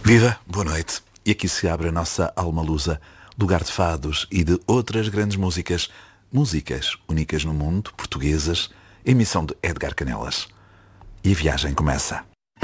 Viva, boa noite. E aqui se abre a nossa alma lusa, lugar de fados e de outras grandes músicas. Músicas únicas no mundo, portuguesas, emissão de Edgar Canelas. E a viagem começa.